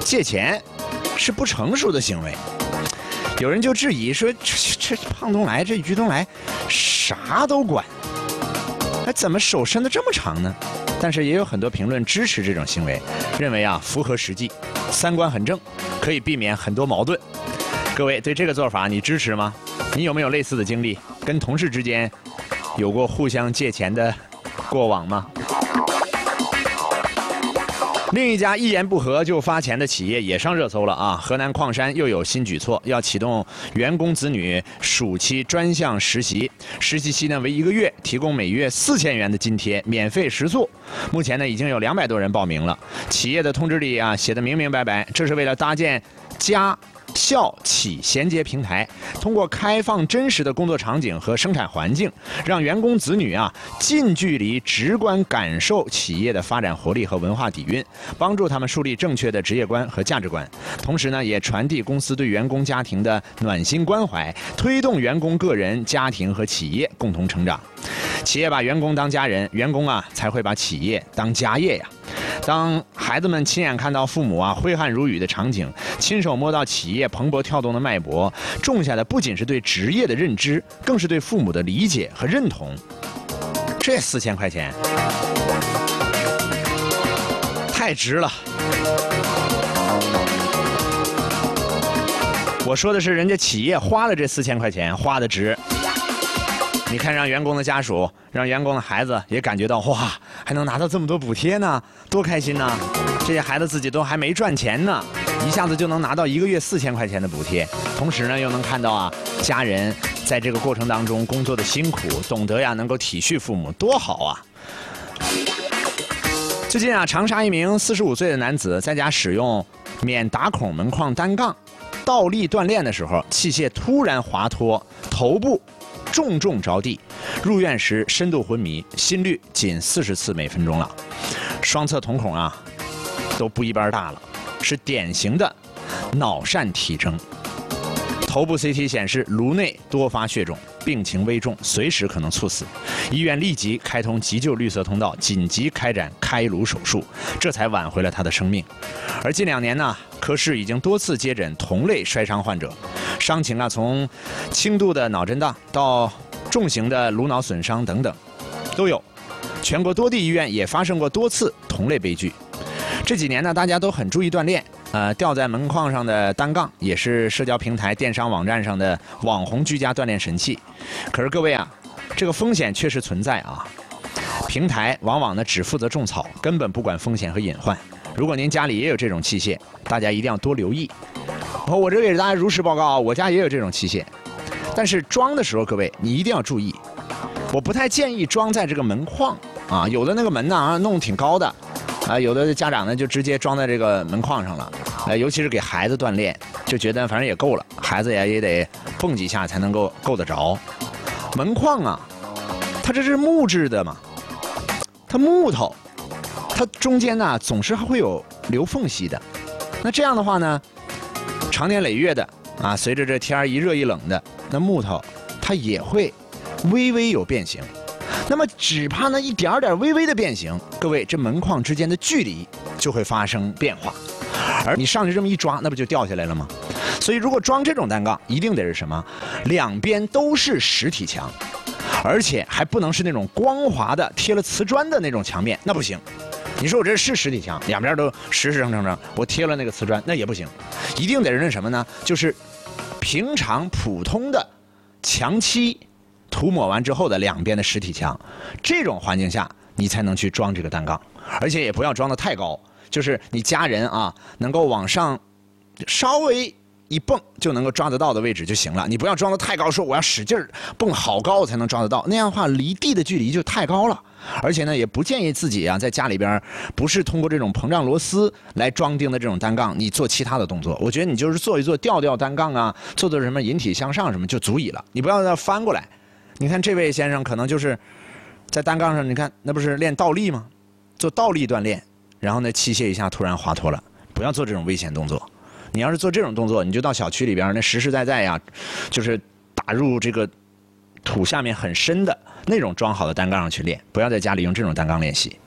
借钱是不成熟的行为。有人就质疑说，这胖东来这于东来啥都管，还怎么手伸得这么长呢？但是也有很多评论支持这种行为，认为啊符合实际，三观很正，可以避免很多矛盾。各位对这个做法你支持吗？你有没有类似的经历？跟同事之间有过互相借钱的过往吗？另一家一言不合就发钱的企业也上热搜了啊！河南矿山又有新举措，要启动员工子女暑期专项实习，实习期呢为1个月，提供每月4000元的津贴，免费食宿。目前呢已经有200多人报名了。企业的通知里啊写得明明白白，这是为了搭建家校企衔接平台，通过开放真实的工作场景和生产环境，让员工子女啊近距离直观感受企业的发展活力和文化底蕴，帮助他们树立正确的职业观和价值观。同时呢，也传递公司对员工家庭的暖心关怀，推动员工个人、家庭和企业共同成长。企业把员工当家人，员工啊才会把企业当家业呀。当孩子们亲眼看到父母啊挥汗如雨的场景，亲手摸到企业蓬勃跳动的脉搏，种下的不仅是对职业的认知，更是对父母的理解和认同。这4000块钱太值了。我说的是人家企业花了这4000块钱，花的值。你看，让员工的家属，让员工的孩子也感觉到，哇，还能拿到这么多补贴呢，多开心呢！这些孩子自己都还没赚钱呢，一下子就能拿到1个月4000块钱的补贴，同时呢，又能看到啊，家人在这个过程当中工作的辛苦，懂得呀能够体恤父母，多好啊！最近啊，长沙一名45岁的男子在家使用免打孔门框单杠倒立锻炼的时候，器械突然滑脱，头部重重着地，入院时深度昏迷，心率仅40次每分钟了，双侧瞳孔啊都不一般大了，是典型的脑疝体征。头部 CT 显示颅内多发血肿，病情危重，随时可能猝死。医院立即开通急救绿色通道，紧急开展开颅手术，这才挽回了他的生命。而近2年呢，科室已经多次接诊同类摔伤患者，伤情啊从轻度的脑震荡到重型的颅脑损伤等等都有。全国多地医院也发生过多次同类悲剧。这几年呢，大家都很注意锻炼。吊在门框上的单杠也是社交平台、电商网站上的网红居家锻炼神器。可是各位啊，这个风险确实存在啊。平台往往呢只负责种草，根本不管风险和隐患。如果您家里也有这种器械，大家一定要多留意。我这给大家如实报告啊，我家也有这种器械，但是装的时候，各位你一定要注意，我不太建议装在这个门框啊，有的那个门呢弄挺高的。有的家长呢就直接装在这个门框上了，尤其是给孩子锻炼，就觉得反正也够了，孩子也得蹦几下才能够够得着。门框啊，它这是木质的嘛，它木头，它中间呢总是会有留缝隙的。那这样的话呢，长年累月的啊，随着这天一热一冷的，那木头它也会微微有变形。那么只怕那一点点微微的变形，各位这门框之间的距离就会发生变化，而你上去这么一抓，那不就掉下来了吗？所以如果装这种单杠，一定得是什么？两边都是实体墙，而且还不能是那种光滑的贴了瓷砖的那种墙面，那不行。你说我这是实体墙，两边都实实诚诚，我贴了那个瓷砖，那也不行。一定得是那什么呢？就是平常普通的墙漆涂抹完之后的两边的实体墙，这种环境下你才能去装这个单杠，而且也不要装得太高，就是你家人啊能够往上稍微一蹦就能够抓得到的位置就行了，你不要装得太高，说我要使劲蹦好高才能抓得到，那样的话离地的距离就太高了。而且呢，也不建议自己啊在家里边不是通过这种膨胀螺丝来装订的这种单杠，你做其他的动作。我觉得你就是做一做吊单杠啊，做什么引体向上什么就足矣了，你不要再翻过来。你看这位先生可能就是在单杠上，你看那不是练倒立吗？做倒立锻炼，然后呢器械一下突然滑脱了，不要做这种危险动作。你要是做这种动作，你就到小区里边那实实在在呀，就是打入这个土下面很深的那种装好的单杠上去练，不要在家里用这种单杠练习。